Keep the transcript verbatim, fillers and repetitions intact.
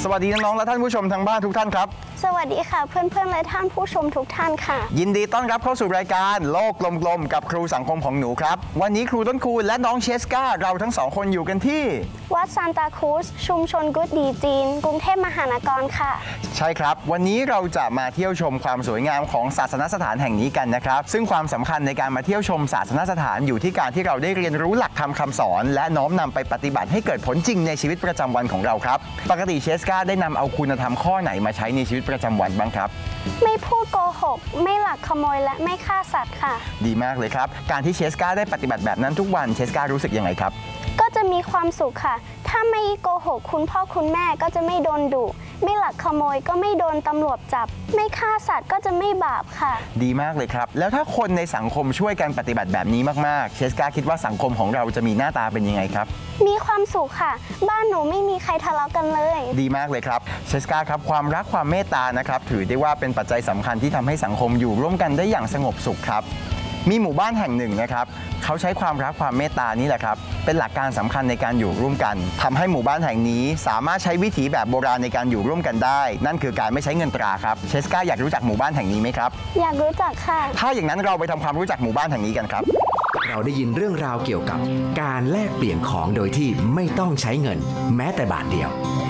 สวัสดีน้องๆและท่านผู้ชมทางบ้านทุกท่านครับสวัสดีค่ะเพื่อนๆและท่านผู้ชมทุกท่านค่ะยินดีต้อนรับเข้าสู่รายการโลกกลมๆกับครูสังคมของหนูครับวันนี้ครูต้นคูณและน้องเชสกาเราทั้งสองคนอยู่กันที่วัดซานตาครูซชุมชนกุดดีจีนกรุงเทพมหานครค่ะใช่ครับวันนี้เราจะมาเที่ยวชมความสวยงามของศาสนสถานแห่งนี้กันนะครับซึ่งความสำคัญในการมาเที่ยวชมศาสนสถานอยู่ที่การที่เราได้เรียนรู้หลักธรรมคำสอนและน้อมนำไปปฏิบัติให้เกิดผลจริงในชีวิตประจำวันของเราครับปกติเชสกาได้นำเอาคุณธรรมข้อไหนมาใช้ในชีวิตประจำวันบ้างครับไม่พูดโกหกไม่ลักขโมยและไม่ฆ่าสัตว์ค่ะดีมากเลยครับการที่เชสกาได้ปฏิบัติแบบนั้นทุกวันเชสการู้สึกยังไงครับก็จะมีความสุขค่ะถ้าไม่โกหกคุณพ่อคุณแม่ก็จะไม่โดนดุไม่ลักขโมยก็ไม่โดนตำรวจจับไม่ฆ่าสัตว์ก็จะไม่บาปค่ะดีมากเลยครับแล้วถ้าคนในสังคมช่วยกันปฏิบัติแบบนี้มากๆเชสกาคิดว่าสังคมของเราจะมีหน้าตาเป็นยังไงครับมีความสุขค่ะบ้านหนูไม่มีใครทะเลาะกันเลยดีมากเลยครับเชสกาครับความรักความเมตตานะครับถือได้ว่าเป็นปัจจัยสำคัญที่ทำให้สังคมอยู่ร่วมกันได้อย่างสงบสุขครับมีหมู่บ้านแห่งหนึ่งนะครับเขาใช้ความรักความเมตตานี่แหละครับเป็นหลักการสำคัญในการอยู่ร่วมกันทำให้หมู่บ้านแห่งนี้สามารถใช้วิถีแบบโบราณในการอยู่ร่วมกันได้นั่นคือการไม่ใช้เงินตราครับเชสกาอยากรู้จักหมู่บ้านแห่งนี้ไหมครับอยากรู้จักค่ะถ้าอย่างนั้นเราไปทำความรู้จักหมู่บ้านแห่งนี้กันครับเราได้ยินเรื่องราวเกี่ยวกับการแลกเปลี่ยนของโดยที่ไม่ต้องใช้เงินแม้แต่บาทเดียว